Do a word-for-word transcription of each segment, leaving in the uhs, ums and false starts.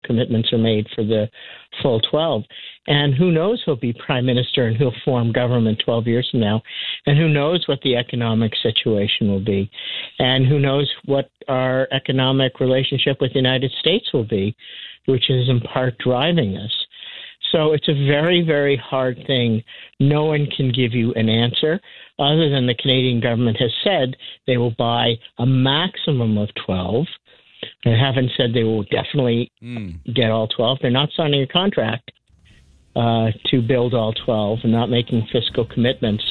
commitments are made for the full twelve. And who knows who'll be prime minister and who'll form government twelve years from now. And who knows what the economic situation will be. And who knows what our economic relationship with the United States will be, which is in part driving us. So it's a very, very hard thing. No one can give you an answer other than the Canadian government has said they will buy a maximum of twelve. They haven't said they will definitely mm. get all twelve. They're not signing a contract uh, to build all twelve and not making fiscal commitments,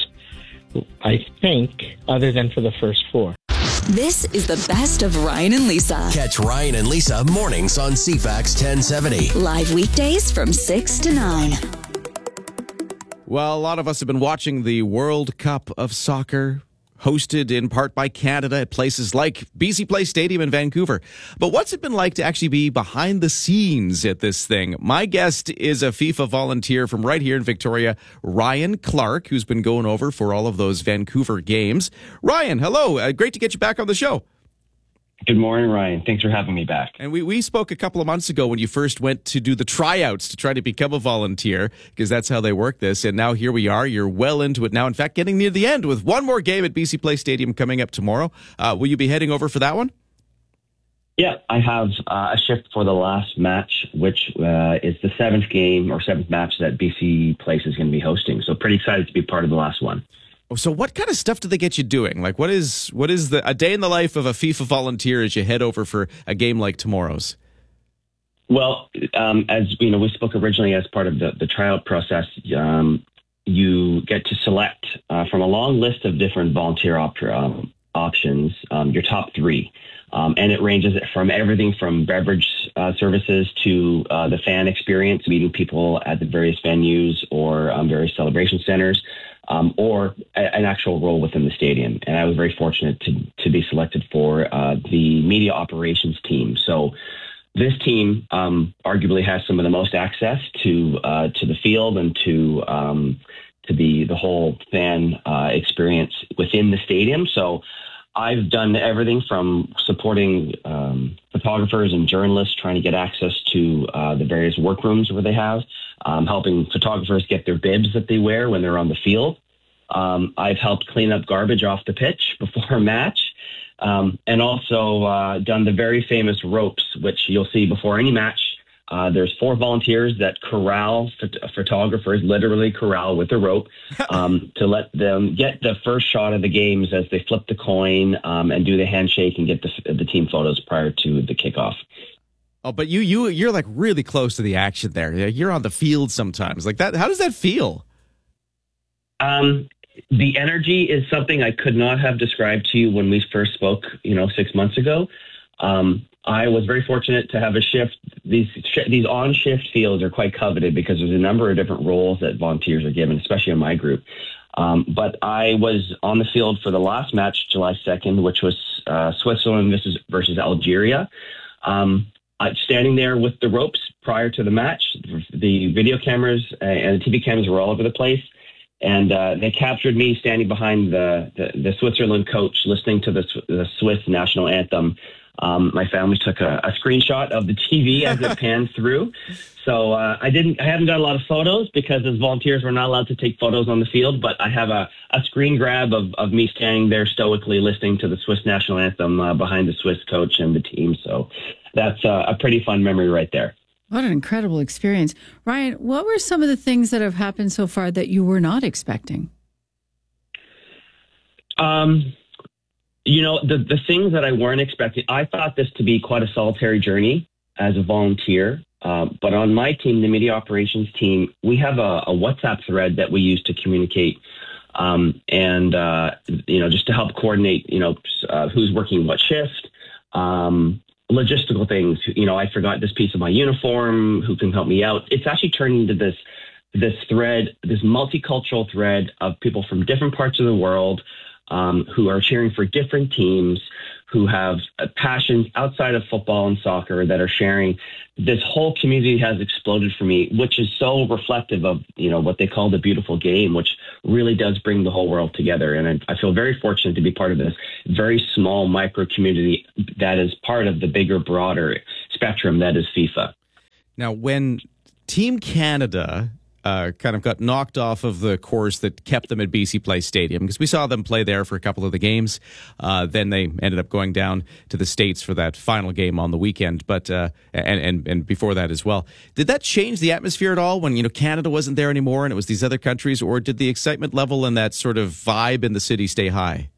I think, other than for the first four. This is the best of Ryan and Lisa. Catch Ryan and Lisa mornings on C FAX ten seventy. Live weekdays from six to nine. Well, a lot of us have been watching the World Cup of Soccer, hosted in part by Canada at places like B C Place Stadium in Vancouver. But what's it been like to actually be behind the scenes at this thing? My guest is a FIFA volunteer from right here in Victoria, Ryan Clark, who's been going over for all of those Vancouver games. Ryan, hello. Uh, great to get you back on the show. Good morning, Ryan. Thanks for having me back. And we, we spoke a couple of months ago when you first went to do the tryouts to try to become a volunteer, because that's how they work this. And now here we are. You're well into it now. In fact, getting near the end with one more game at B C Place Stadium coming up tomorrow. Uh, will you be heading over for that one? Yeah, I have uh, a shift for the last match, which uh, is the seventh game or seventh match that B C Place is going to be hosting. So pretty excited to be part of the last one. So what kind of stuff do they get you doing? Like, what is what is the a day in the life of a FIFA volunteer as you head over for a game like tomorrow's? Well, um, as you know, we spoke originally as part of the, the tryout process. Um, you get to select uh, from a long list of different volunteer op- um, options um, your top three. Um, and it ranges from everything from beverage uh, services to uh, the fan experience, meeting people at the various venues or um, various celebration centers. Um, or a, an actual role within the stadium. And I was very fortunate to to be selected for uh, the media operations team. So this team um, arguably has some of the most access to uh, to the field and to um, to the the whole fan uh, experience within the stadium. So I've done everything from supporting um, photographers and journalists trying to get access to uh, the various workrooms where they have, um, helping photographers get their bibs that they wear when they're on the field. Um, I've helped clean up garbage off the pitch before a match, um, and also uh, done the very famous ropes, which you'll see before any match. Uh, there's four volunteers that corral phot- photographers, literally corral with a rope, um, to let them get the first shot of the games as they flip the coin um, and do the handshake and get the, the team photos prior to the kickoff. Oh, but you you you're like really close to the action there. You're on the field sometimes, like that. How does that feel? Um, the energy is something I could not have described to you when we first spoke, you know, six months ago. Um, I was very fortunate to have a shift. These these on-shift fields are quite coveted because there's a number of different roles that volunteers are given, especially in my group. Um, but I was on the field for the last match, July second, which was uh, Switzerland versus, versus Algeria. Um, I'm standing there with the ropes prior to the match. The video cameras and the T V cameras were all over the place. And uh, they captured me standing behind the, the, the Switzerland coach, listening to the, the Swiss national anthem. Um, my family took a, a screenshot of the T V as it panned through. So uh, I didn't, I haven't done a lot of photos because as volunteers, we're not allowed to take photos on the field. But I have a, a screen grab of, of me standing there stoically listening to the Swiss national anthem uh, behind the Swiss coach and the team. So that's uh, a pretty fun memory right there. What an incredible experience. Ryan, what were some of the things that have happened so far that you were not expecting? Um, you know, the, the things that I weren't expecting, I thought this to be quite a solitary journey as a volunteer. Um, but on my team, the media operations team, we have a, a WhatsApp thread that we use to communicate um, and, uh, you know, just to help coordinate, you know, uh, who's working what shift, um, logistical things. You know, I forgot this piece of my uniform. Who can help me out? It's actually turned into this this thread, this multicultural thread of people from different parts of the world um, who are cheering for different teams, who have passions outside of football and soccer that are sharing. This whole community has exploded for me, which is so reflective of, you know, what they call the beautiful game, which really does bring the whole world together. And I, I feel very fortunate to be part of this very small micro community that is part of the bigger, broader spectrum that is FIFA. Now, when Team Canada uh, kind of got knocked off of the course that kept them at B C Place Stadium, because we saw them play there for a couple of the games, uh, then they ended up going down to the States for that final game on the weekend, but uh, and, and and before that as well. Did that change the atmosphere at all when, you know, Canada wasn't there anymore and it was these other countries, or did the excitement level and that sort of vibe in the city stay high?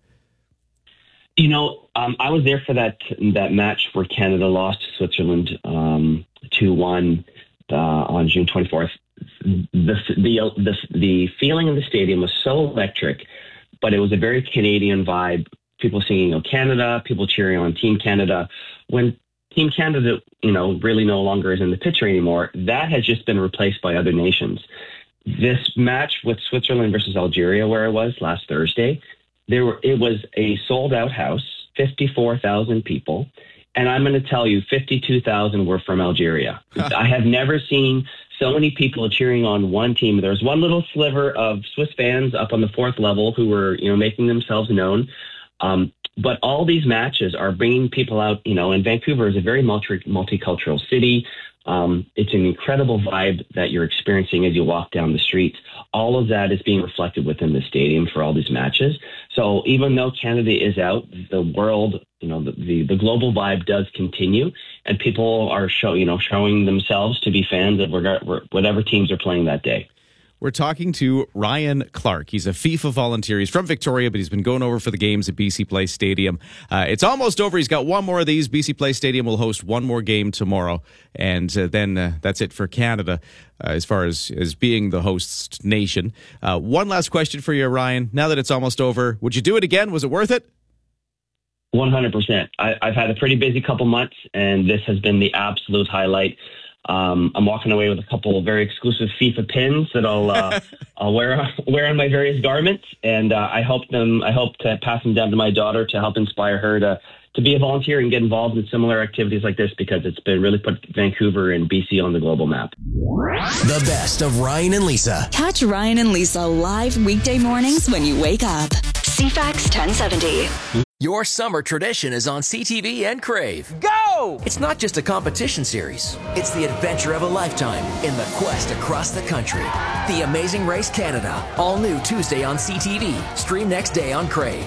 You know, um, I was there for that that match where Canada lost to Switzerland um, two one uh, on June twenty-fourth. The, the the the feeling in the stadium was so electric, but it was a very Canadian vibe. People singing, "Oh Canada," people cheering on Team Canada. When Team Canada, you know, really no longer is in the picture anymore, that has just been replaced by other nations. This match with Switzerland versus Algeria, where I was last Thursday, there were it was a sold out house, fifty-four thousand people. And I'm going to tell you, fifty-two thousand were from Algeria. I have never seen so many people cheering on one team. There was one little sliver of Swiss fans up on the fourth level who were, you know, making themselves known. Um, but all these matches are bringing people out, you know, and Vancouver is a very multi- multicultural city. Um, it's an incredible vibe that you're experiencing as you walk down the streets. All of that is being reflected within the stadium for all these matches. So even though Canada is out, the world, you know, the, the, the global vibe does continue, and people are show, you know, showing themselves to be fans of whatever teams are playing that day. We're talking to Ryan Clark. He's a FIFA volunteer. He's from Victoria, but he's been going over for the games at B C Place Stadium. Uh, it's almost over. He's got one more of these. B C Place Stadium will host one more game tomorrow, and uh, then uh, that's it for Canada uh, as far as, as being the host nation. Uh, one last question for you, Ryan. Now that it's almost over, would you do it again? Was it worth it? one hundred percent. I, I've had a pretty busy couple months, and this has been the absolute highlight. Um, I'm walking away with a couple of very exclusive FIFA pins that I'll uh, I'll wear wear on my various garments, and uh, I hope them I hope to pass them down to my daughter to help inspire her to to be a volunteer and get involved in similar activities like this, because it's been really put Vancouver and B C on the global map. The best of Ryan and Lisa. Catch Ryan and Lisa live weekday mornings when you wake up. C FAX ten seventy. Your summer tradition is on C T V and Crave. Go! It's not just a competition series. It's the adventure of a lifetime in the quest across the country. The Amazing Race Canada. All new Tuesday on C T V. Stream next day on Crave.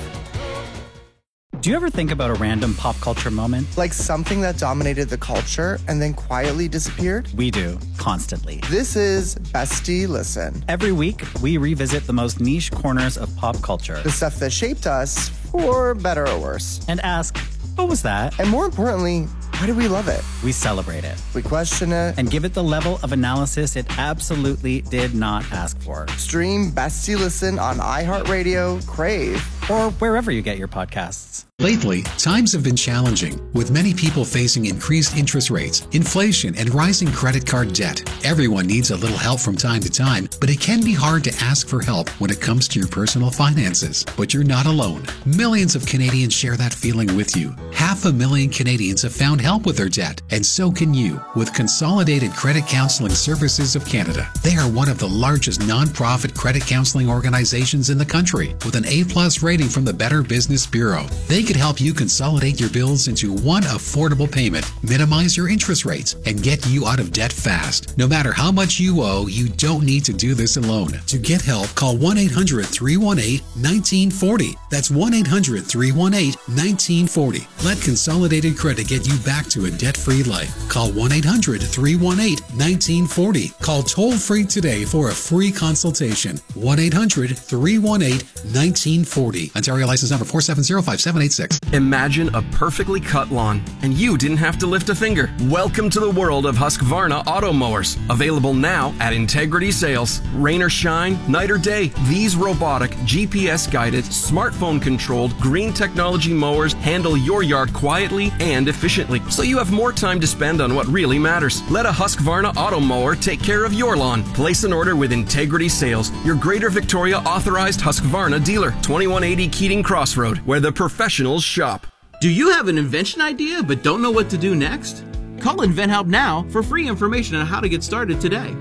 Do you ever think about a random pop culture moment? Like something that dominated the culture and then quietly disappeared? We do, constantly. This is Bestie Listen. Every week, we revisit the most niche corners of pop culture. The stuff that shaped us, for better or worse. And ask, what was that? And more importantly, why do we love it? We celebrate it. We question it. And give it the level of analysis it absolutely did not ask for. Stream Bestie Listen on iHeartRadio, Crave, or wherever you get your podcasts. Lately, times have been challenging, with many people facing increased interest rates, inflation, and rising credit card debt. Everyone needs a little help from time to time, but it can be hard to ask for help when it comes to your personal finances. But you're not alone. Millions of Canadians share that feeling with you. Half a million Canadians have found help with their debt, and so can you with Consolidated Credit Counseling Services of Canada. They are one of the largest nonprofit credit counseling organizations in the country, with an A-plus rating from the Better Business Bureau. They could help you consolidate your bills into one affordable payment, minimize your interest rates, and get you out of debt fast. No matter how much you owe, you don't need to do this alone. To get help, call one eight hundred, three one eight, one nine four zero. That's one eight hundred, three one eight, one nine four zero. Let Consolidated Credit get you back to a debt-free life. Call one eight hundred, three one eight, one nine four zero. Call toll-free today for a free consultation. one eight hundred, three one eight, one nine four zero. Ontario license number four seven zero five seven eight six. Imagine a perfectly cut lawn, and you didn't have to lift a finger. Welcome to the world of Husqvarna auto mowers. Available now at Integrity Sales. Rain or shine, night or day, these robotic, G P S-guided, smartphone-controlled, green technology mowers handle your yard quietly and efficiently, so you have more time to spend on what really matters. Let a Husqvarna auto mower take care of your lawn. Place an order with Integrity Sales, your Greater Victoria authorized Husqvarna dealer, twenty-one eighty Keating Crossroad, where the professionals shop. Do you have an invention idea but don't know what to do next? Call InventHelp now for free information on how to get started today.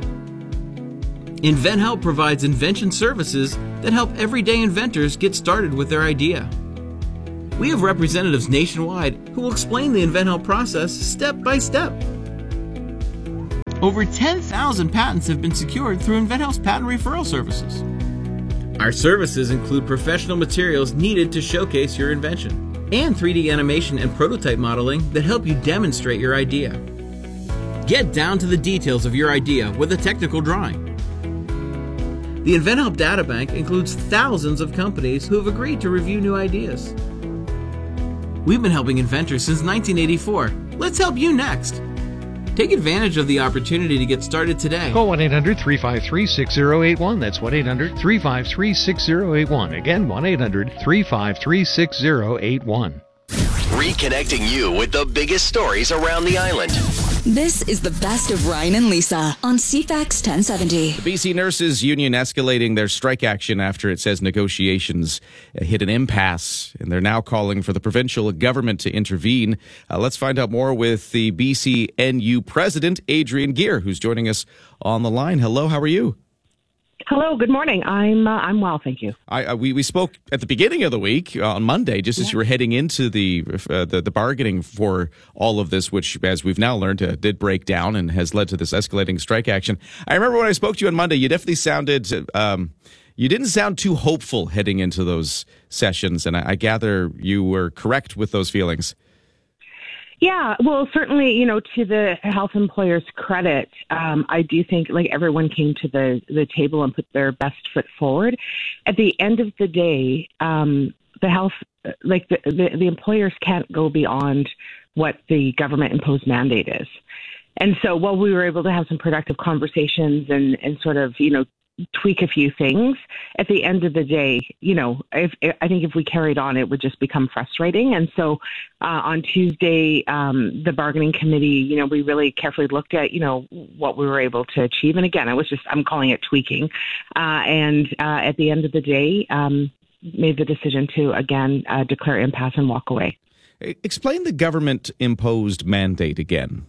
InventHelp provides invention services that help everyday inventors get started with their idea. We have representatives nationwide who will explain the InventHelp process step by step. Over ten thousand patents have been secured through InventHelp's patent referral services. Our services include professional materials needed to showcase your invention and three D animation and prototype modeling that help you demonstrate your idea. Get down to the details of your idea with a technical drawing. The InventHelp Databank includes thousands of companies who have agreed to review new ideas. We've been helping inventors since nineteen eighty-four. Let's help you next. Take advantage of the opportunity to get started today. Call one eight hundred three five three six zero eight one. That's one eight hundred three five three six zero eight one. Again, one eight hundred three five three six zero eight one. Reconnecting you with the biggest stories around the island. This is the best of Ryan and Lisa on C FAX ten seventy. The B C Nurses Union escalating their strike action after it says negotiations hit an impasse, and they're now calling for the provincial government to intervene. Uh, let's find out more with the B C N U president, Adrian Gear, who's joining us on the line. Hello, how are you? Hello, good morning. I'm uh, I'm well, thank you. I, uh, we we spoke at the beginning of the week uh, on Monday, just as yeah. you were heading into the, uh, the the bargaining for all of this, which, as we've now learned, uh, did break down and has led to this escalating strike action. I remember when I spoke to you on Monday, you definitely sounded um, you didn't sound too hopeful heading into those sessions, and I, I gather you were correct with those feelings. Yeah, well, certainly, you know, to the health employers' credit, um, I do think like everyone came to the, the table and put their best foot forward. At the end of the day, um, the health, like the, the, the employers can't go beyond what the government imposed mandate is. And so while we were able to have some productive conversations and, and sort of, you know, tweak a few things, at the end of the day, you know, if, I think if we carried on, it would just become frustrating. And so uh, on Tuesday, um, the bargaining committee, you know, we really carefully looked at, you know, what we were able to achieve. And again, I was just, I'm calling it tweaking. Uh, and uh, at the end of the day, um, made the decision to, again, uh, declare impasse and walk away. Explain the government imposed mandate again.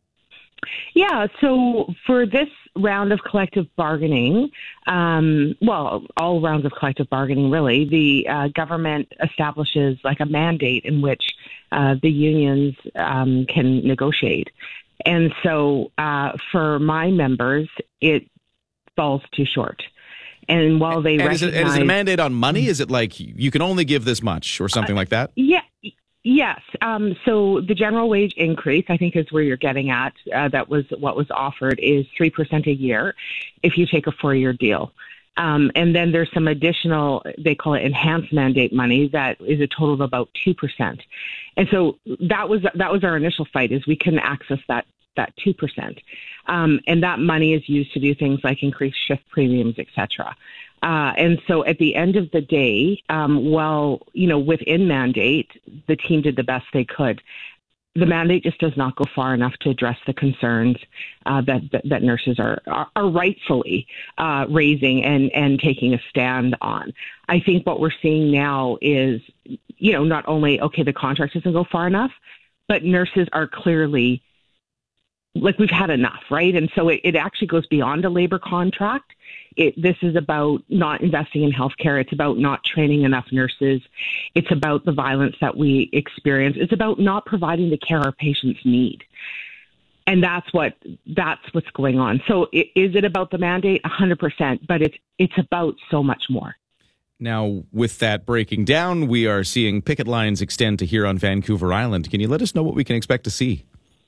Yeah, so for this round of collective bargaining, um, well, all rounds of collective bargaining, really, the uh, government establishes like a mandate in which uh, the unions um, can negotiate. And so uh, for my members, it falls too short. And while they and recognize... Is it, and is it a mandate on money? Is it like you can only give this much or something uh, like that? Yeah. Yes. Um, so the general wage increase, I think is where you're getting at. Uh, that was what was offered is three percent a year if you take a four-year deal. Um, and then there's some additional, they call it enhanced mandate money that is a total of about two percent. And so that was that was our initial fight is we couldn't access that that two percent. Um, and that money is used to do things like increase shift premiums, et cetera. Uh, and so at the end of the day, um, well, you know, within mandate, the team did the best they could. The mandate just does not go far enough to address the concerns uh, that, that that nurses are are, are rightfully uh, raising and, and taking a stand on. I think what we're seeing now is, you know, not only, okay, the contract doesn't go far enough, but nurses are clearly, like, we've had enough, right? And so it, it actually goes beyond a labor contract. It, this is about not investing in healthcare. It's about not training enough nurses. It's about the violence that we experience. It's about not providing the care our patients need. And that's what that's what's going on. So it, is it about the mandate? one hundred percent. But it's it's about so much more. Now, with that breaking down, we are seeing picket lines extend to here on Vancouver Island. Can you let us know what we can expect to see?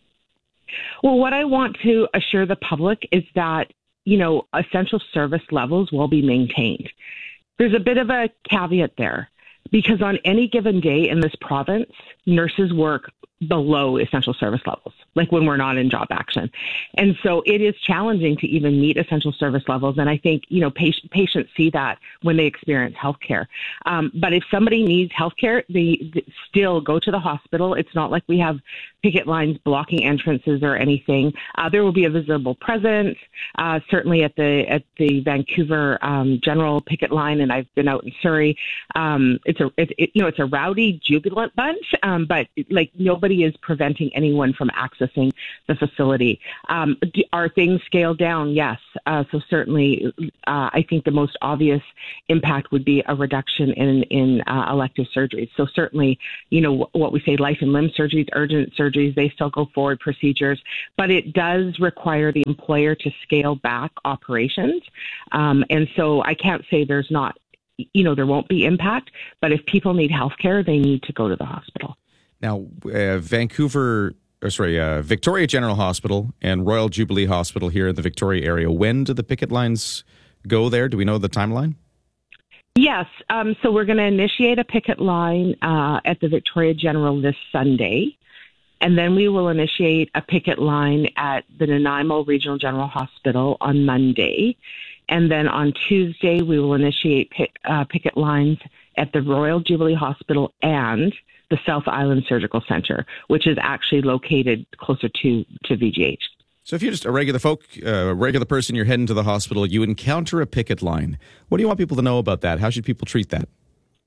Well, what I want to assure the public is that, you know, essential service levels will be maintained. There's a bit of a caveat there because on any given day in this province, nurses work below essential service levels, like when we're not in job action. And so it is challenging to even meet essential service levels. And I think, you know, patient, patients see that when they experience healthcare. Um, but if somebody needs healthcare, they, they still go to the hospital. It's not like we have picket lines blocking entrances or anything. Uh, there will be a visible presence, uh, certainly at the at the Vancouver um, General picket line, and I've been out in Surrey. Um, it's a it, it, you know it's a rowdy, jubilant bunch, um, but like nobody is preventing anyone from accessing accessing the facility. Um, are things scaled down? Yes. Uh, so certainly, uh, I think the most obvious impact would be a reduction in, in uh, elective surgeries. So certainly, you know, what we say life and limb surgeries, urgent surgeries, they still go forward, procedures, but it does require the employer to scale back operations. Um, and so I can't say there's not, you know, there won't be impact, but if people need health care, they need to go to the hospital. Now, uh, Vancouver, or sorry, uh, Victoria General Hospital and Royal Jubilee Hospital here in the Victoria area, when do the picket lines go there? Do we know the timeline? Yes. Um, so we're going to initiate a picket line uh, at the Victoria General this Sunday. And then we will initiate a picket line at the Nanaimo Regional General Hospital on Monday. And then on Tuesday, we will initiate pick, uh, picket lines at the Royal Jubilee Hospital and the South Island Surgical Center, which is actually located closer to, to V G H. So if you're just a regular folk, a uh, regular person, you're heading to the hospital, you encounter a picket line. What do you want people to know about that? How should people treat that?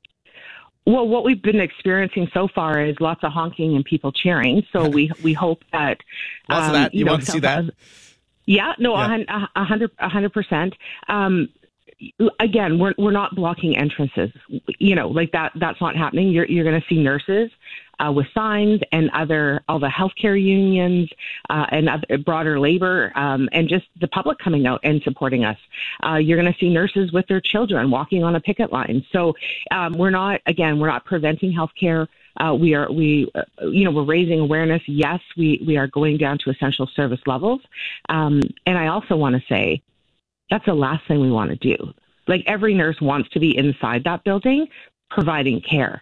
Well, what we've been experiencing so far is lots of honking and people cheering. So we we hope that... Lots um, of that? You, you know, want to see that? Yeah, no, a yeah. hundred, a hundred percent. Um, again, we're we're not blocking entrances. You know, like that. That's not happening. You're you're going to see nurses uh, with signs and other all the healthcare unions uh, and other, broader labor um, and just the public coming out and supporting us. Uh, you're going to see nurses with their children walking on a picket line. So um, we're not again, we're not preventing healthcare. Uh, we are, we, uh, you know, we're raising awareness. Yes, we, we are going down to essential service levels. Um, and I also want to say that's the last thing we want to do. Like every nurse wants to be inside that building providing care.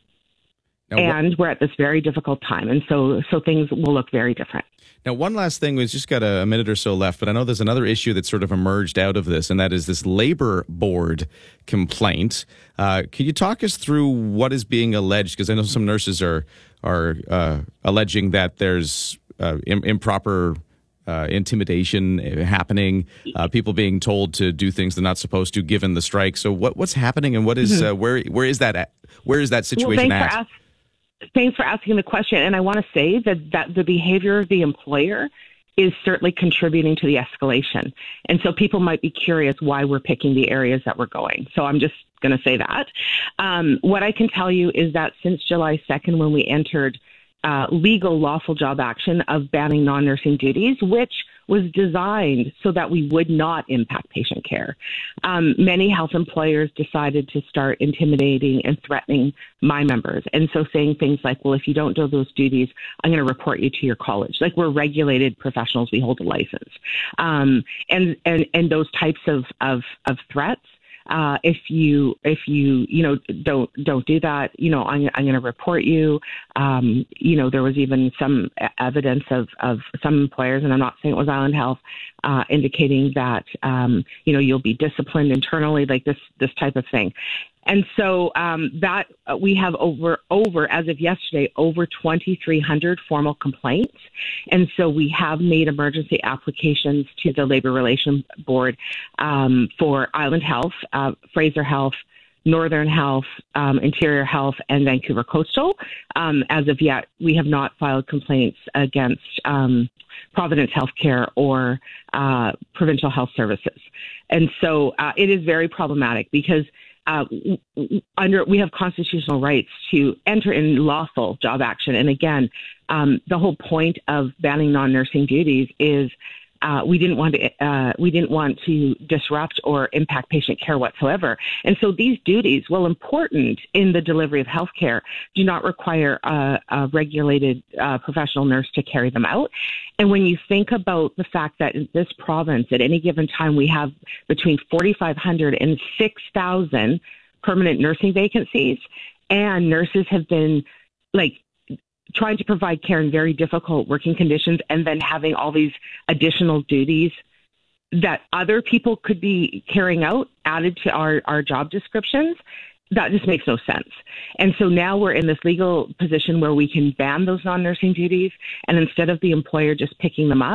Now, and we're at this very difficult time. And so, so things will look very different. Now, one last thing, we've just got a, a minute or so left, but I know there's another issue that sort of emerged out of this, and that is this labor board complaint. Uh, can you talk us through what is being alleged? Because I know some nurses are are uh, alleging that there's uh, im- improper uh, intimidation happening, uh, people being told to do things they're not supposed to, given the strike. So, what what's happening, and what is mm-hmm. uh, where where is that at? Where is that situation well, at? Thanks for asking the question. And I want to say that, that the behavior of the employer is certainly contributing to the escalation. And so people might be curious why we're picking the areas that we're going. So I'm just going to say that. Um, what I can tell you is that since July second, when we entered uh, legal lawful job action of banning non-nursing duties, which was designed so that we would not impact patient care. Um, many health employers decided to start intimidating and threatening my members. And so saying things like, well, if you don't do those duties, I'm going to report you to your college. Like we're regulated professionals. We hold a license. Um, and, and, and those types of, of, of threats. Uh, if you, if you, you know, don't, don't do that, you know, I'm, I'm going to report you. Um, you know, there was even some evidence of, of some employers, and I'm not saying it was Island Health, uh, indicating that, um, you know, you'll be disciplined internally, like this, this type of thing. And so um, that uh, we have over, over as of yesterday, over twenty-three hundred formal complaints. And so we have made emergency applications to the Labor Relations Board um, for Island Health, uh, Fraser Health, Northern Health, um, Interior Health, and Vancouver Coastal. Um, as of yet, we have not filed complaints against um, Providence Healthcare or uh, Provincial Health Services. And so uh, it is very problematic because Uh, under we have constitutional rights to enter in lawful job action. And again, um, the whole point of banning non-nursing duties is uh, we didn't want to uh, we didn't want to disrupt or impact patient care whatsoever. And so these duties, while important in the delivery of healthcare, do not require a, a regulated uh, professional nurse to carry them out. And when you think about the fact that in this province, at any given time, we have between forty-five hundred and six thousand permanent nursing vacancies, and nurses have been like trying to provide care in very difficult working conditions and then having all these additional duties that other people could be carrying out added to our, our job descriptions. That just makes no sense. And so now we're in this legal position where we can ban those non-nursing duties, and instead of the employer just picking them up,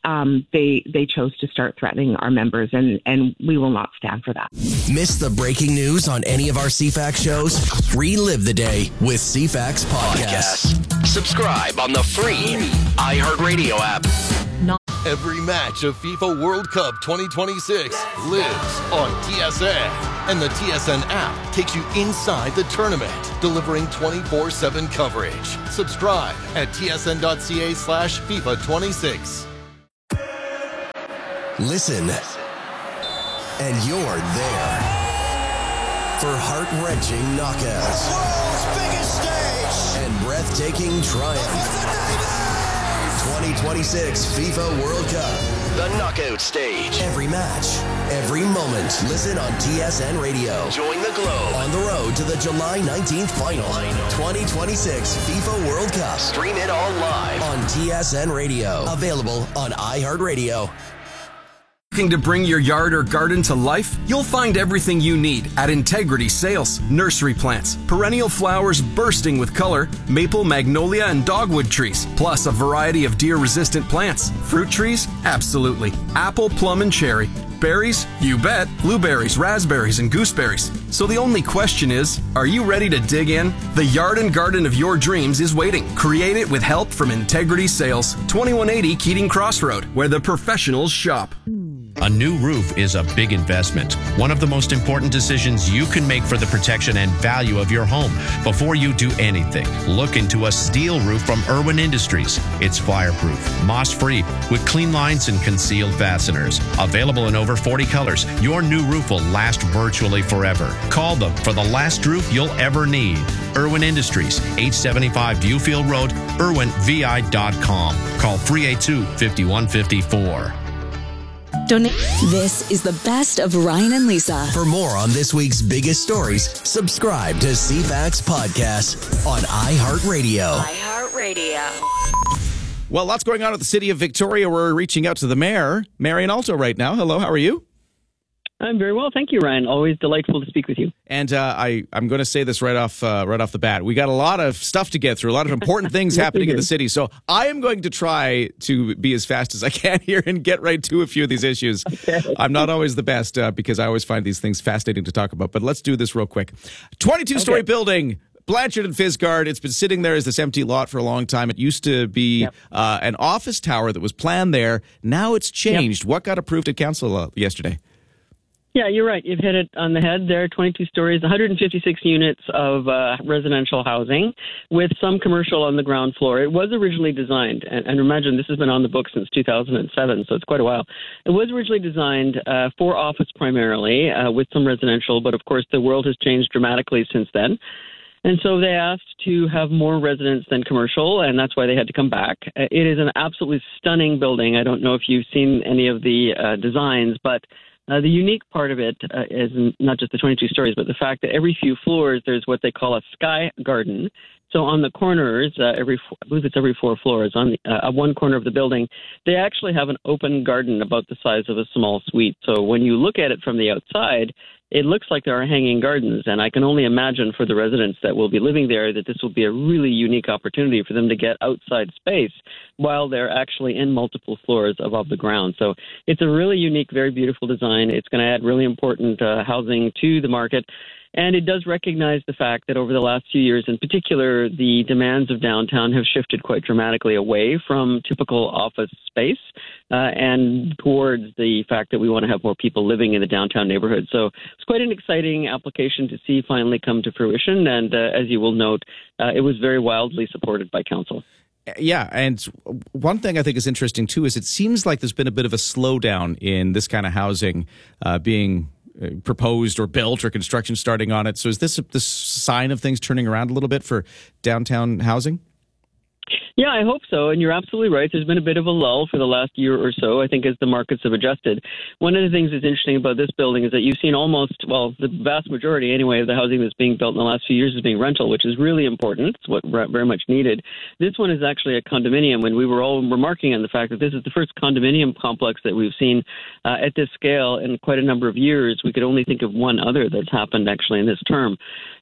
um, they they chose to start threatening our members, and, and we will not stand for that. Miss the breaking news on any of our C FAX shows? Relive the day with C FAX Podcast. Subscribe on the free iHeartRadio app. Every match of FIFA World Cup twenty twenty-six lives on T S N. And the T S N app takes you inside the tournament, delivering twenty-four seven coverage. Subscribe at tsn.ca slash FIFA 26. Listen, and you're there for heart-wrenching knockouts. The world's biggest stage. And breathtaking triumph. twenty twenty-six FIFA World Cup. The knockout stage. Every match, every moment. Listen on T S N Radio. Join the Globe on the road to the July nineteenth final. twenty twenty-six FIFA World Cup. Stream it all live on T S N Radio. Available on iHeartRadio. Looking to bring your yard or garden to life? You'll find everything you need at Integrity Sales. Nursery plants, perennial flowers bursting with color, maple, magnolia, and dogwood trees, plus a variety of deer-resistant plants. Fruit trees? Absolutely. Apple, plum, and cherry. Berries? You bet. Blueberries, raspberries, and gooseberries. So the only question is, are you ready to dig in? The yard and garden of your dreams is waiting. Create it with help from Integrity Sales. twenty-one eighty Keating Crossroad, where the professionals shop. A new roof is a big investment, one of the most important decisions you can make for the protection and value of your home. Before you do anything, look into a steel roof from Irwin Industries. It's fireproof, moss-free, with clean lines and concealed fasteners. Available in over forty colors, your new roof will last virtually forever. Call them for the last roof you'll ever need. Irwin Industries, eight seventy-five Viewfield Road, irwin v i dot com. Call three eight two, five one five four. Donate. This is the best of Ryan and Lisa. For more on this week's biggest stories, subscribe to C FAX Podcast on iHeartRadio. iHeartRadio. Well, lots going on at the City of Victoria. We're reaching out to the mayor, Marion Alto, right now. Hello, how are you? I'm very well, thank you, Ryan. Always delightful to speak with you. And uh, I, I'm going to say this right off uh, right off the bat. We got a lot of stuff to get through, a lot of important things yes, happening in the city. So I am going to try to be as fast as I can here and get right to a few of these issues. Okay. I'm not always the best uh, because I always find these things fascinating to talk about. But let's do this real quick. twenty-two story okay. building. Blanchard and Fisgard. It's been sitting there as this empty lot for a long time. It used to be yep. uh, an office tower that was planned there. Now it's changed. Yep. What got approved at council uh, yesterday? Yeah, you're right. You've hit it on the head. There are twenty-two stories, one hundred fifty-six units of uh, residential housing with some commercial on the ground floor. It was originally designed, and, and imagine this has been on the books since two thousand seven, so it's quite a while. It was originally designed uh, for office primarily uh, with some residential, but of course the world has changed dramatically since then. And so they asked to have more residents than commercial, and that's why they had to come back. It is an absolutely stunning building. I don't know if you've seen any of the uh, designs, but Uh, the unique part of it uh, is not just the twenty-two stories, but the fact that every few floors there's what they call a sky garden. So on the corners, uh, every I believe it's every four floors, on the, uh, one corner of the building, they actually have an open garden about the size of a small suite. So when you look at it from the outside, it looks like there are hanging gardens, and I can only imagine for the residents that will be living there that this will be a really unique opportunity for them to get outside space while they're actually in multiple floors above the ground. So it's a really unique, very beautiful design. It's going to add really important uh, housing to the market. And it does recognize the fact that over the last few years, in particular, the demands of downtown have shifted quite dramatically away from typical office space uh, and towards the fact that we want to have more people living in the downtown neighborhood. So it's quite an exciting application to see finally come to fruition. And uh, as you will note, uh, it was very wildly supported by council. Yeah, and one thing I think is interesting, too, is it seems like there's been a bit of a slowdown in this kind of housing uh, being proposed or built or construction starting on it. So is this a this sign of things turning around a little bit for downtown housing? Yeah, I hope so. And you're absolutely right. There's been a bit of a lull for the last year or so, I think, as the markets have adjusted. One of the things that's interesting about this building is that you've seen almost, well, the vast majority anyway of the housing that's being built in the last few years is being rental, which is really important. It's what very much needed. This one is actually a condominium, and we were all remarking on the fact that this is the first condominium complex that we've seen uh, at this scale in quite a number of years. We could only think of one other that's happened actually in this term.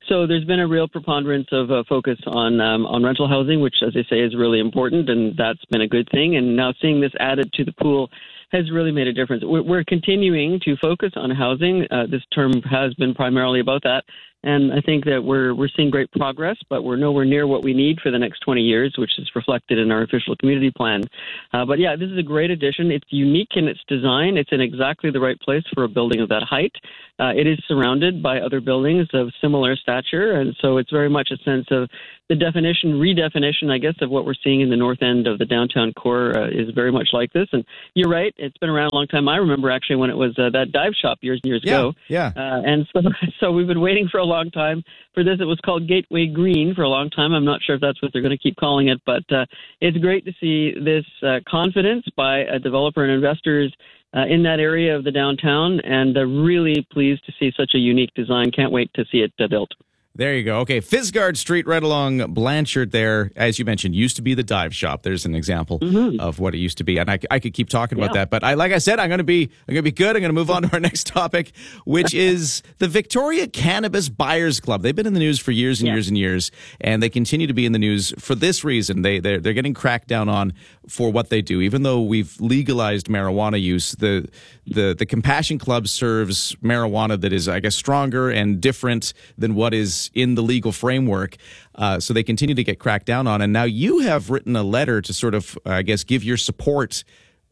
So there's been a real preponderance of uh, focus on um, on rental housing, which, as I say, is really important, and that's been a good thing. And now seeing this added to the pool has really made a difference. We're, we're continuing to focus on housing. Uh, this term has been primarily about that. And I think that we're we're seeing great progress, but we're nowhere near what we need for the next twenty years, which is reflected in our official community plan. Uh, but yeah, this is a great addition. It's unique in its design. It's in exactly the right place for a building of that height. Uh, it is surrounded by other buildings of similar stature, and so it's very much a sense of the definition, redefinition, I guess, of what we're seeing in the north end of the downtown core uh, is very much like this. And you're right, it's been around a long time. I remember actually when it was uh, that dive shop years and years yeah, ago. Yeah. Uh, and so, so we've been waiting for a long time for this. It was called Gateway Green for a long time. I'm not sure if that's what they're going to keep calling it, but uh, it's great to see this uh, confidence by a developer and investors uh, in that area of the downtown, and uh, really pleased to see such a unique design. Can't wait to see it uh, built. There you go. Okay, Fisgard Street right along Blanchard there, as you mentioned, used to be the dive shop. There's an example mm-hmm. of what it used to be. And I, I could keep talking yeah. about that. But I, like I said, I'm going to be I'm going to be good. I'm going to move on to our next topic, which is the Victoria Cannabis Buyers Club. They've been in the news for years and yeah. years and years, and they continue to be in the news for this reason. They, they're, they're getting cracked down on for what they do. Even though we've legalized marijuana use, the, the, the Compassion Club serves marijuana that is, I guess, stronger and different than what is in the legal framework, uh, so they continue to get cracked down on. And now you have written a letter to sort of, uh, I guess, give your support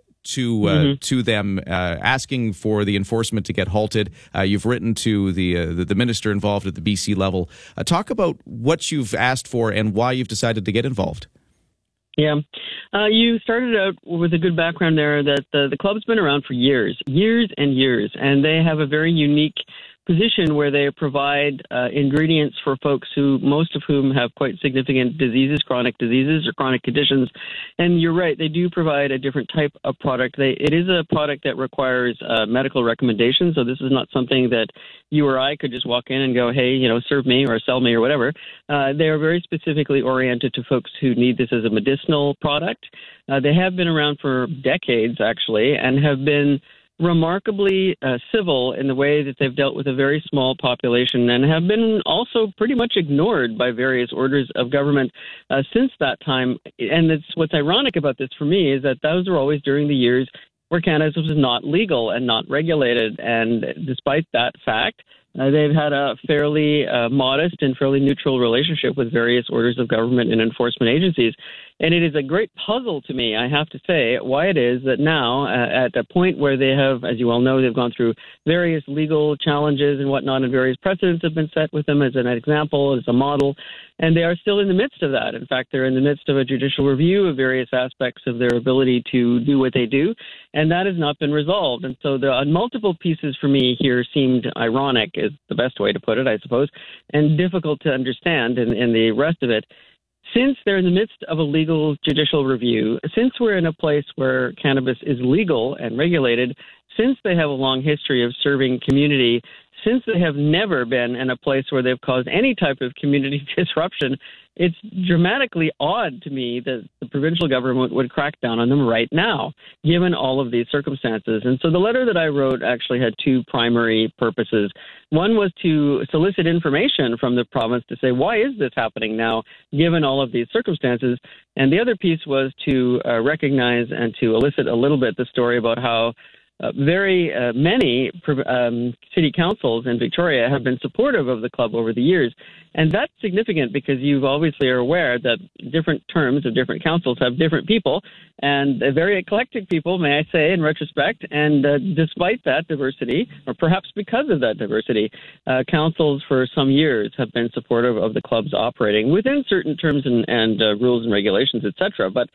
to uh, mm-hmm. to them, uh, asking for the enforcement to get halted. Uh, you've written to the, uh, the the minister involved at the B C level. Uh, talk about what you've asked for and why you've decided to get involved. Yeah. Uh, you started out with a good background there that the, the club's been around for years, years and years, and they have a very unique position where they provide uh, ingredients for folks who, most of whom have quite significant diseases, chronic diseases or chronic conditions. And you're right, they do provide a different type of product. They, it is a product that requires uh, medical recommendation, so this is not something that you or I could just walk in and go, hey, you know, serve me or sell me or whatever. Uh, they are very specifically oriented to folks who need this as a medicinal product. Uh, they have been around for decades, actually, and have been remarkably uh, civil in the way that they've dealt with a very small population, and have been also pretty much ignored by various orders of government uh, since that time. And it's, what's ironic about this for me is that those were always during the years where cannabis was not legal and not regulated. And despite that fact, Uh, they've had a fairly uh, modest and fairly neutral relationship with various orders of government and enforcement agencies. And it is a great puzzle to me, I have to say, why it is that now, uh, at a point where they have, as you all know, they've gone through various legal challenges and whatnot, and various precedents have been set with them as an example, as a model, and they are still in the midst of that. In fact, they're in the midst of a judicial review of various aspects of their ability to do what they do, and that has not been resolved. And so the uh, multiple pieces for me here seemed ironic, is the best way to put it, I suppose, and difficult to understand in, in the rest of it. Since they're in the midst of a legal judicial review, since we're in a place where cannabis is legal and regulated, since they have a long history of serving community, since they have never been in a place where they've caused any type of community disruption, it's dramatically odd to me that the provincial government would crack down on them right now, given all of these circumstances. And so the letter that I wrote actually had two primary purposes. One was to solicit information from the province to say, why is this happening now, given all of these circumstances? And the other piece was to uh, recognize and to elicit a little bit the story about how Uh, very uh, many um, city councils in Victoria have been supportive of the club over the years. And that's significant because you obviously are aware that different terms of different councils have different people, and very eclectic people, may I say, in retrospect. And uh, despite that diversity, or perhaps because of that diversity, uh, councils for some years have been supportive of the club's operating within certain terms and, and uh, rules and regulations, et cetera. But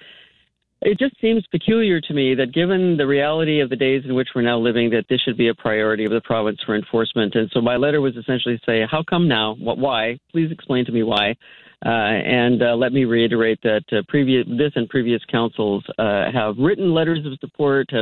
it just seems peculiar to me that given the reality of the days in which we're now living, that this should be a priority of the province for enforcement. And so my letter was essentially to say, how come now? What, why? Please explain to me why. Uh, and uh, let me reiterate that uh, previous, this and previous councils uh, have written letters of support, have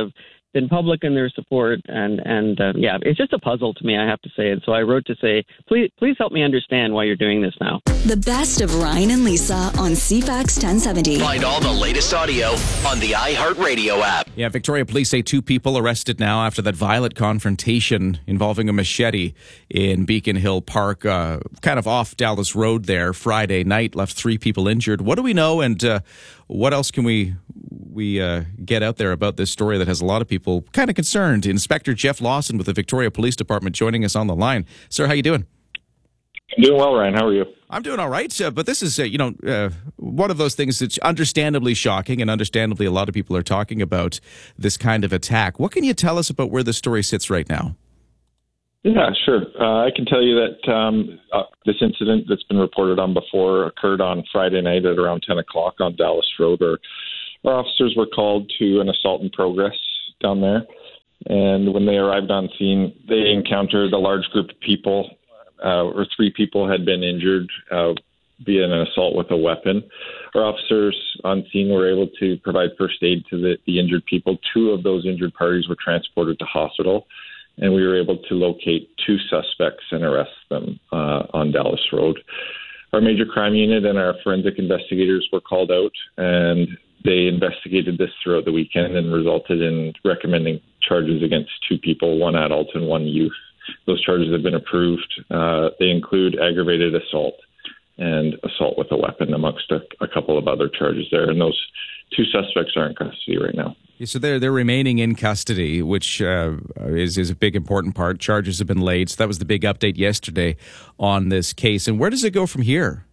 been public in their support, and and uh, yeah, it's just a puzzle to me, I have to say. And so I wrote to say, please please help me understand why you're doing this now. The best of Ryan and Lisa on C FAX ten seventy. Find all the latest audio on the iHeartRadio app. Yeah, Victoria police say two people arrested now after that violent confrontation involving a machete in Beacon Hill Park, uh, kind of off Dallas Road there, Friday night, left three people injured. What do we know, and uh, what else can we we uh, get out there about this story that has a lot of people kind of concerned? Inspector Jeff Lawson with the Victoria Police Department joining us on the line. Sir, how you doing? Doing well, Ryan. How are you? I'm doing all right, uh, but this is, uh, you know, uh, one of those things that's understandably shocking, and understandably a lot of people are talking about this kind of attack. What can you tell us about where the story sits right now? Yeah, sure. Uh, I can tell you that um, uh, this incident that's been reported on before occurred on Friday night at around ten o'clock on Dallas Road. Our, our officers were called to an assault in progress down there, and when they arrived on scene, they encountered a large group of people. Uh, or three people had been injured uh, via an assault with a weapon. Our officers on scene were able to provide first aid to the, the injured people. Two of those injured parties were transported to hospital, and we were able to locate two suspects and arrest them uh, on Dallas Road. Our major crime unit and our forensic investigators were called out, and they investigated this throughout the weekend and resulted in recommending charges against two people, one adult and one youth. Those charges have been approved. Uh, they include aggravated assault and assault with a weapon, amongst a, a couple of other charges there. And those two suspects are in custody right now. Yeah, so they're, they're remaining in custody, which uh, is, is a big, important part. Charges have been laid. So that was the big update yesterday on this case. And where does it go from here?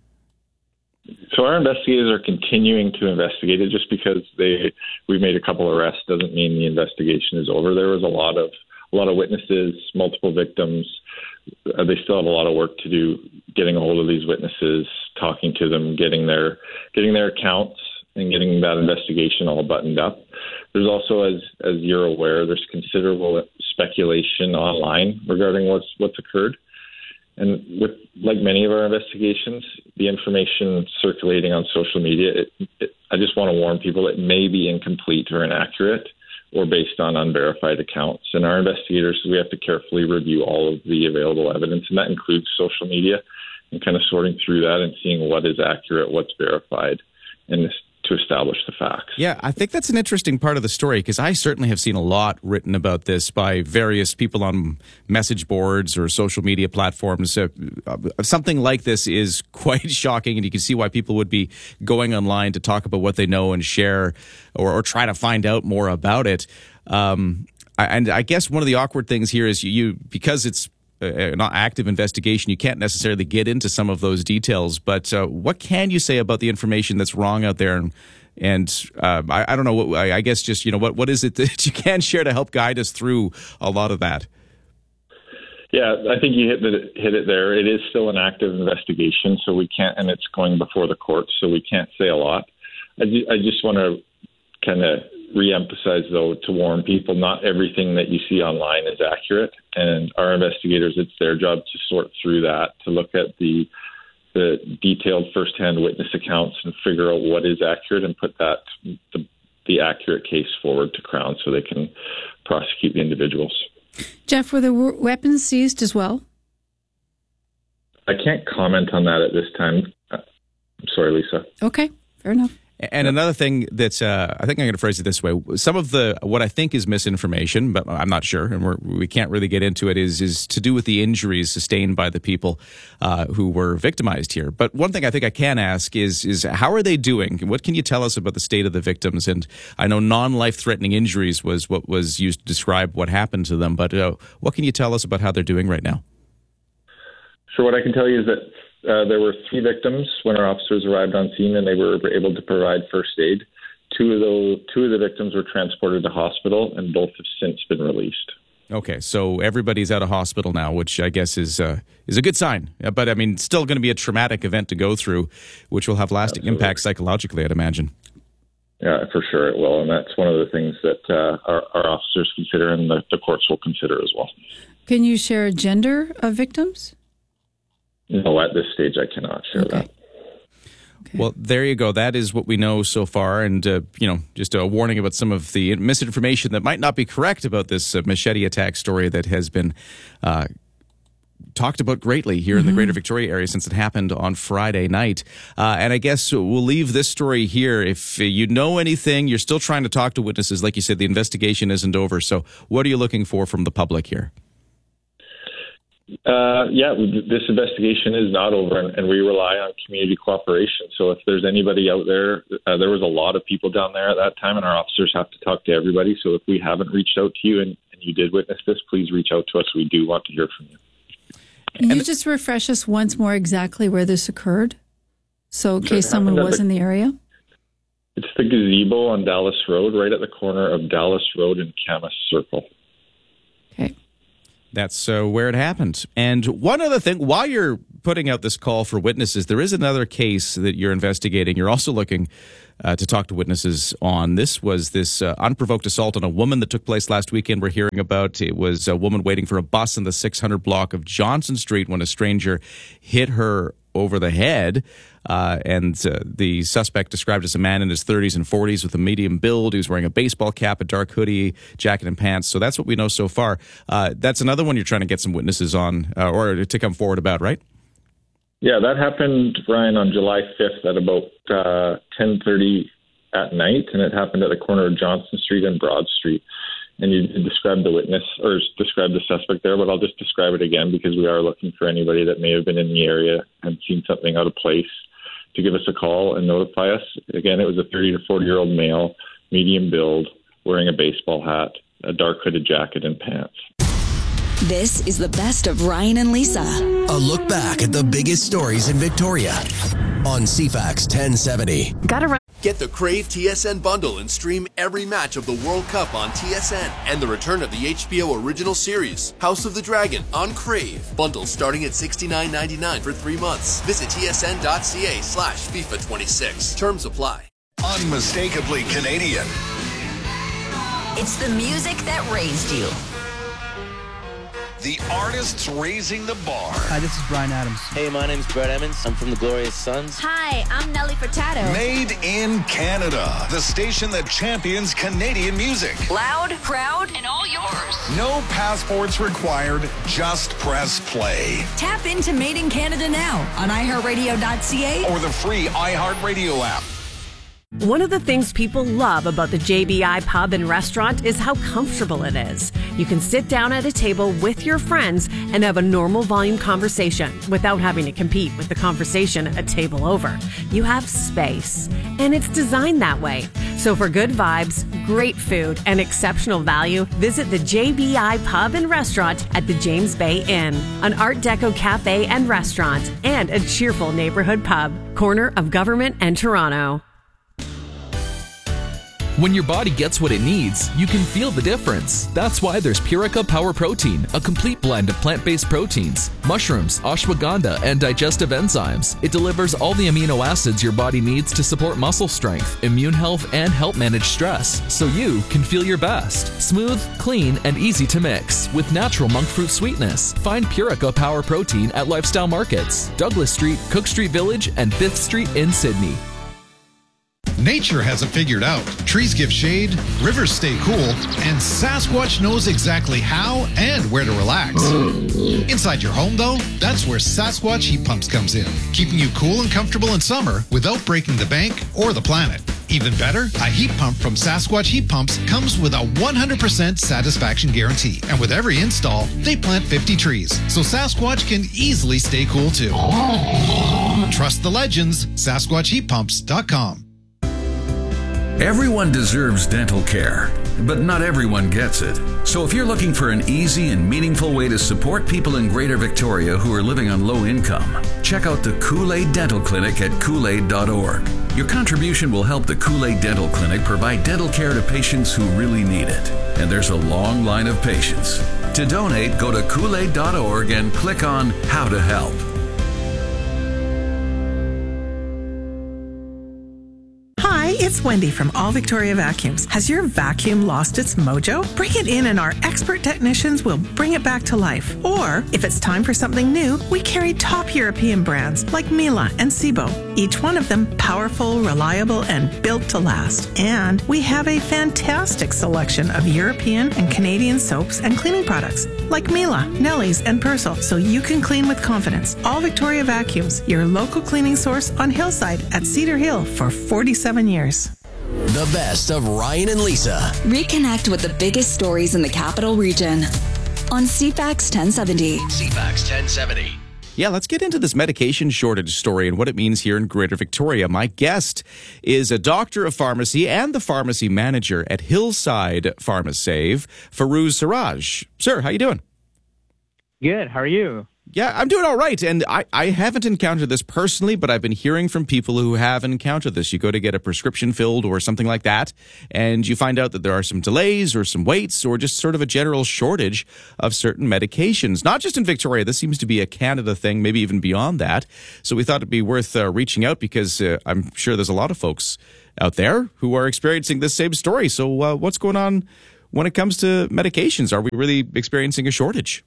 So our investigators are continuing to investigate it. Just because they we made a couple arrests doesn't mean the investigation is over. There was a lot of A lot of witnesses, multiple victims. Uh, they still have a lot of work to do getting a hold of these witnesses, talking to them, getting their getting their accounts, and getting that investigation all buttoned up. There's also, as as you're aware, there's considerable speculation online regarding what's what's occurred. And with like many of our investigations, the information circulating on social media, it, it, I just want to warn people, it may be incomplete or inaccurate, or based on unverified accounts. And our investigators, we have to carefully review all of the available evidence, and that includes social media, and kind of sorting through that and seeing what is accurate, what's verified, and this, to establish the facts. Yeah, I think that's an interesting part of the story, because I certainly have seen a lot written about this by various people on message boards or social media platforms. Uh, something like this is quite shocking, and you can see why people would be going online to talk about what they know and share, or, or try to find out more about it. Um, and I guess one of the awkward things here is you, you because it's an active investigation, you can't necessarily get into some of those details, but uh, what can you say about the information that's wrong out there? And, and uh, I, I don't know, what, I, I guess just, you know, what, what is it that you can share to help guide us through a lot of that? Yeah, I think you hit, the, hit it there. It is still an active investigation, so we can't, and it's going before the courts, so we can't say a lot. I, I just want to kind of re-emphasize, though, to warn people, not everything that you see online is accurate, and our investigators, it's their job to sort through that, to look at the the detailed first-hand witness accounts and figure out what is accurate and put that the, the accurate case forward to Crown so they can prosecute the individuals. Jeff, were the w- weapons seized as well? I can't comment on that at this time. I'm sorry, Lisa. Okay, fair enough. And another thing that's, uh, I think I'm going to phrase it this way. Some of the, what I think is misinformation, but I'm not sure, and we're, we can't really get into it, is is to do with the injuries sustained by the people uh, who were victimized here. But one thing I think I can ask is, is how are they doing? What can you tell us about the state of the victims? And I know non-life-threatening injuries was what was used to describe what happened to them, but uh, what can you tell us about how they're doing right now? So what I can tell you is that Uh, there were three victims when our officers arrived on scene, and they were able to provide first aid. Two of the two of the victims were transported to hospital, and both have since been released. Okay, so everybody's out of hospital now, which I guess is uh, is a good sign. But I mean, still going to be a traumatic event to go through, which will have lasting Absolutely. impact psychologically, I'd imagine. Yeah, for sure it will, and that's one of the things that uh, our, our officers consider, and the, the courts will consider as well. Can you share a gender of victims? No, at this stage, I cannot share okay. that. Okay. Well, there you go. That is what we know so far. And, uh, you know, just a warning about some of the misinformation that might not be correct about this uh, machete attack story that has been uh, talked about greatly here mm-hmm. in the Greater Victoria area since it happened on Friday night. Uh, and I guess we'll leave this story here. If you know anything, you're still trying to talk to witnesses. Like you said, the investigation isn't over. So what are you looking for from the public here? Uh, yeah, this investigation is not over, and, and we rely on community cooperation. So if there's anybody out there, uh, there was a lot of people down there at that time, and our officers have to talk to everybody. So if we haven't reached out to you and, and you did witness this, please reach out to us. We do want to hear from you. Can you just refresh us once more exactly where this occurred? So in case someone was the, in the area? It's the gazebo on Dallas Road, right at the corner of Dallas Road and Camas Circle. Okay. That's uh, where it happened. And one other thing, while you're putting out this call for witnesses, there is another case that you're investigating. You're also looking uh, to talk to witnesses on. This was this uh, unprovoked assault on a woman that took place last weekend. We're hearing about it was a woman waiting for a bus in the six hundred block of Johnson Street when a stranger hit her over the head. Uh, and uh, the suspect described as a man in his thirties and forties with a medium build. He was wearing a baseball cap, a dark hoodie, jacket, and pants. So that's what we know so far. Uh, that's another one you're trying to get some witnesses on uh, or to come forward about, right? Yeah, that happened, Ryan, on July fifth at about uh, ten thirty at night, and it happened at the corner of Johnson Street and Broad Street. And you described the witness or described the suspect there, but I'll just describe it again because we are looking for anybody that may have been in the area and seen something out of place to give us a call and notify us. Again, it was a thirty to forty-year-old male, medium build, wearing a baseball hat, a dark hooded jacket, and pants. This is the best of Ryan and Lisa. A look back at the biggest stories in Victoria on C FAX ten seventy. Gotta run. Get the Crave T S N bundle and stream every match of the World Cup on T S N and the return of the H B O original series, House of the Dragon, on Crave. Bundles starting at sixty-nine ninety-nine for three months. Visit tsn.ca slash FIFA twenty-six. Terms apply. Unmistakably Canadian. It's the music that raised you. The artists raising the bar. Hi, this is Bryan Adams. Hey, my name's Brett Emmons. I'm from the Glorious Sons. Hi, I'm Nelly Furtado. Made in Canada. The station that champions Canadian music. Loud, proud, and all yours. No passports required. Just press play. Tap into Made in Canada now on i heart radio dot c a or the free iHeartRadio app. One of the things people love about the J B I Pub and Restaurant is how comfortable it is. You can sit down at a table with your friends and have a normal volume conversation without having to compete with the conversation a table over. You have space, and it's designed that way. So for good vibes, great food, and exceptional value, visit the J B I Pub and Restaurant at the James Bay Inn, an Art Deco cafe and restaurant, and a cheerful neighborhood pub, corner of Government and Toronto. When your body gets what it needs, you can feel the difference. That's why there's Purica Power Protein, a complete blend of plant-based proteins, mushrooms, ashwagandha, and digestive enzymes. It delivers all the amino acids your body needs to support muscle strength, immune health, and help manage stress, so you can feel your best. Smooth, clean, and easy to mix with natural monk fruit sweetness. Find Purica Power Protein at Lifestyle Markets, Douglas Street, Cook Street Village, and fifth Street in Sydney. Nature has it figured out. Trees give shade, rivers stay cool, and Sasquatch knows exactly how and where to relax. Inside your home, though, that's where Sasquatch Heat Pumps comes in, keeping you cool and comfortable in summer without breaking the bank or the planet. Even better, a heat pump from Sasquatch Heat Pumps comes with a one hundred percent satisfaction guarantee. And with every install, they plant fifty trees, so Sasquatch can easily stay cool too. Trust the legends, Sasquatch Heat Pumps dot com. Everyone deserves dental care, but not everyone gets it. So if you're looking for an easy and meaningful way to support people in Greater Victoria who are living on low income, check out the Kool-Aid Dental Clinic at kool aid dot org. Your contribution will help the Kool-Aid Dental Clinic provide dental care to patients who really need it. And there's a long line of patients. To donate, go to kool aid dot org and click on How to Help. It's Wendy from All Victoria Vacuums. Has your vacuum lost its mojo? Bring it in and our expert technicians will bring it back to life. Or, if it's time for something new, we carry top European brands like Miele and Sebo. Each one of them powerful, reliable, and built to last. And we have a fantastic selection of European and Canadian soaps and cleaning products like Miele, Nelly's, and Persil, so you can clean with confidence. All Victoria Vacuums, your local cleaning source on Hillside at Cedar Hill for forty-seven years. The best of Ryan and Lisa. Reconnect with the biggest stories in the capital region on C FAX ten seventy. C FAX ten seventy. Yeah, let's get into this medication shortage story and what it means here in Greater Victoria. My guest is a doctor of pharmacy and the pharmacy manager at Hillside PharmaSave, Farouz Siraj. Sir, how you doing? Good. How are you? Yeah, I'm doing all right. And I, I haven't encountered this personally, but I've been hearing from people who have encountered this. You go to get a prescription filled or something like that, and you find out that there are some delays or some waits or just sort of a general shortage of certain medications. Not just in Victoria. This seems to be a Canada thing, maybe even beyond that. So we thought it'd be worth uh, reaching out because uh, I'm sure there's a lot of folks out there who are experiencing this same story. So uh, what's going on when it comes to medications? Are we really experiencing a shortage?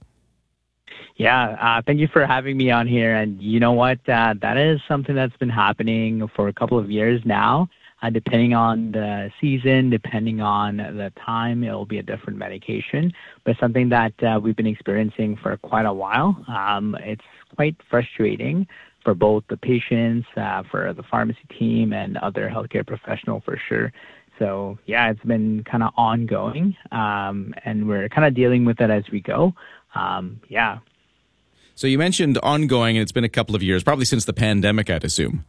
Yeah, uh, thank you for having me on here. And you know what? Uh, that is something that's been happening for a couple of years now. Uh, depending on the season, depending on the time, it will be a different medication. But it's something that uh, we've been experiencing for quite a while. Um, it's quite frustrating for both the patients, uh, for the pharmacy team, and other healthcare professionals for sure. So, yeah, it's been kind of ongoing, um, and we're kind of dealing with it as we go. Um, yeah. So you mentioned ongoing, and it's been a couple of years, probably since the pandemic, I'd assume.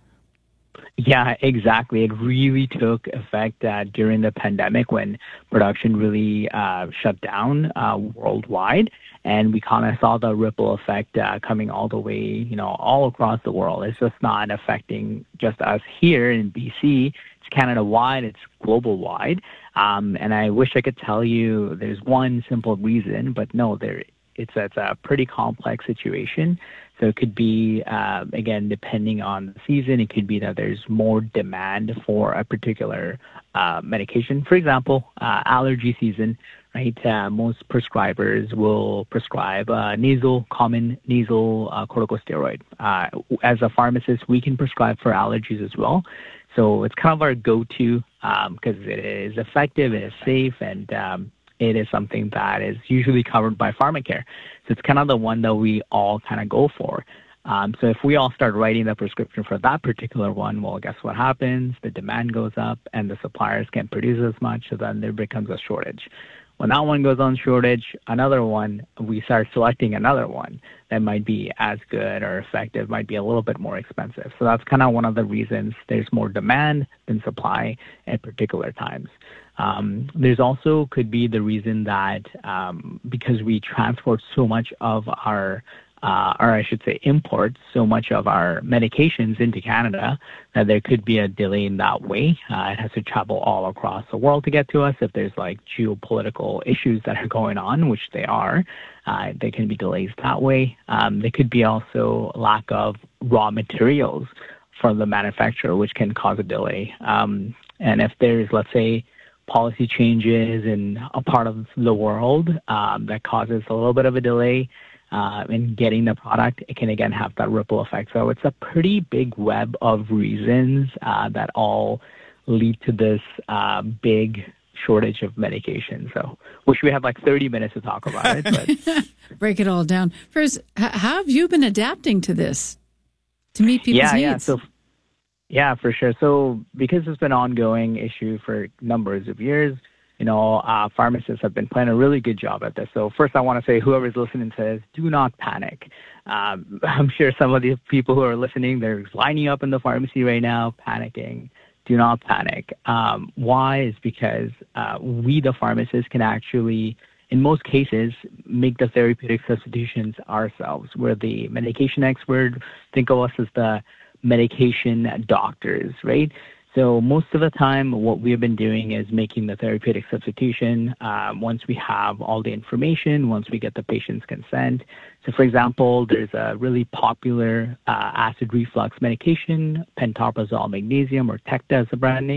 Yeah, exactly. It really took effect uh, during the pandemic when production really uh, shut down uh, worldwide. And we kind of saw the ripple effect uh, coming all the way, you know, all across the world. It's just not affecting just us here in B C. It's Canada-wide. It's global-wide. Um, and I wish I could tell you there's one simple reason, but no, there It's a, it's a pretty complex situation. So it could be, uh, again, depending on the season, it could be that there's more demand for a particular uh, medication. For example, uh, allergy season, right? Uh, most prescribers will prescribe uh, nasal, common nasal uh, corticosteroid. Uh, as a pharmacist, we can prescribe for allergies as well. So it's kind of our go-to because um, it is effective, it is safe, and um, it is something that is usually covered by pharmacare. So it's kind of the one that we all kind of go for. Um, so if we all start writing the prescription for that particular one, well, guess what happens? The demand goes up and the suppliers can't produce as much, so then there becomes a shortage. When that one goes on shortage, another one, we start selecting another one that might be as good or effective, might be a little bit more expensive. So that's kind of one of the reasons there's more demand than supply at particular times. Um, there's also could be the reason that um, because we transport so much of our, uh, or I should say import so much of our medications into Canada, that there could be a delay in that way. Uh, it has to travel all across the world to get to us. If there's like geopolitical issues that are going on, which they are, uh, there can be delays that way. Um, there could be also lack of raw materials from the manufacturer, which can cause a delay. Um, and if there's, let's say, policy changes in a part of the world um, that causes a little bit of a delay uh, in getting the product, it can again have that ripple effect. So it's a pretty big web of reasons uh, that all lead to this uh, big shortage of medication. So wish we had like thirty minutes to talk about it. But break it all down. First, how have you been adapting to this to meet people's yeah, needs? Yeah, so Yeah, for sure. So because it's been an ongoing issue for numbers of years, you know, uh, pharmacists have been playing a really good job at this. So first I want to say whoever's listening says, do not panic. Um, I'm sure some of the people who are listening, they're lining up in the pharmacy right now, panicking. Do not panic. Um, why? Is because uh, we, the pharmacists, can actually, in most cases, make the therapeutic substitutions ourselves. We're the medication expert. Think of us as the medication doctors, right? So most of the time, what we've been doing is making the therapeutic substitution um, once we have all the information, once we get the patient's consent. So, for example, there's a really popular uh, acid reflux medication, pantoprazole magnesium, or Tecta is the brand name.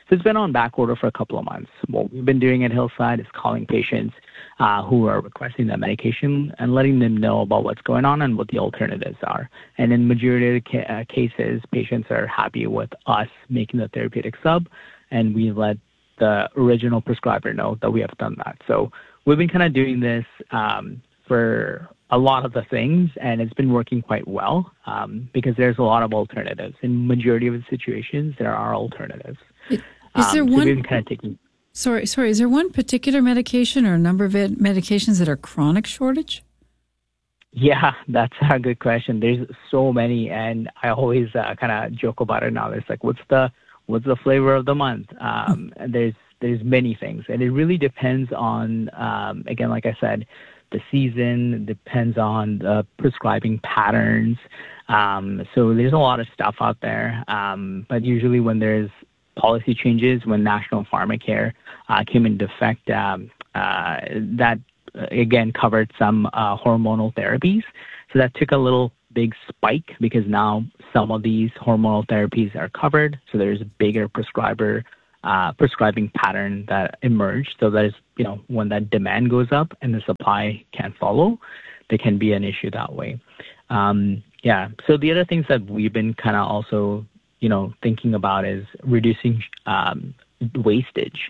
So it's been on back order for a couple of months. What we've been doing at Hillside is calling patients uh, who are requesting that medication and letting them know about what's going on and what the alternatives are. And in majority of the ca- uh, cases, patients are happy with us making the therapeutic sub, and we let the original prescriber know that we have done that. So we've been kind of doing this um, for a lot of the things, and it's been working quite well um, because there's a lot of alternatives. In majority of the situations, there are alternatives. Is um, there so one? we've been kind of taking. Sorry, sorry. Is there one particular medication or a number of ed- medications that are chronic shortage? Yeah, that's a good question. There's so many, and I always uh, kind of joke about it now. It's like, what's the what's the flavor of the month? Um, and there's there's many things, and it really depends on um, again, like I said, the season, depends on the prescribing patterns. Um, so there's a lot of stuff out there. Um, but usually when there's policy changes, when National Pharmacare uh, came into effect, um, uh, that uh, again covered some uh, hormonal therapies. So that took a little big spike because now some of these hormonal therapies are covered. So there's a bigger prescriber Uh, prescribing pattern that emerged. So that is, you know, when that demand goes up and the supply can't follow, there can be an issue that way. Um, yeah. So the other things that we've been kind of also, you know, thinking about is reducing um, wastage.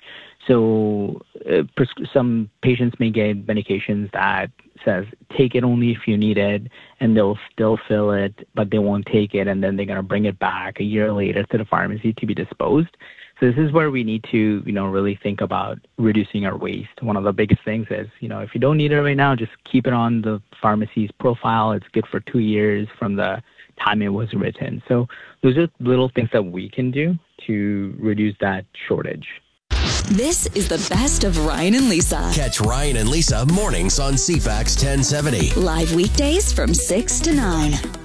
So uh, pres- some patients may get medications that says take it only if you need it, and they'll still fill it, but they won't take it, and then they're going to bring it back a year later to the pharmacy to be disposed. So this is where we need to, you know, really think about reducing our waste. One of the biggest things is, you know, if you don't need it right now, just keep it on the pharmacy's profile. It's good for two years from the time it was written. So those are little things that we can do to reduce that shortage. This is the best of Ryan and Lisa. Catch Ryan and Lisa mornings on C FAX ten seventy. Live weekdays from six to nine.